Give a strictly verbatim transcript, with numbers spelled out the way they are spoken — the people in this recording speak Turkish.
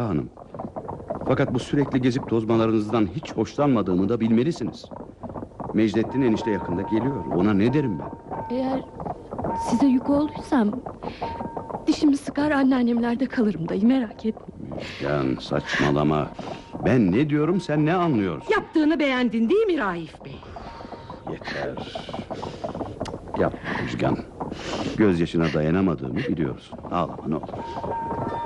Zehra Hanım. Fakat bu sürekli gezip tozmalarınızdan hiç hoşlanmadığımı da bilmelisiniz. Mecdettin enişte yakında geliyor. Ona ne derim ben? Eğer size yük olduysam dişimi sıkar anneannemlerde kalırım dayı, merak etme. Müjgan, saçmalama. Ben ne diyorum, sen ne anlıyorsun? Yaptığını beğendin değil mi Raif Bey? Yeter. Yapma Müjgan. Gözyaşına dayanamadığımı biliyorsun. Ağlama ne olur.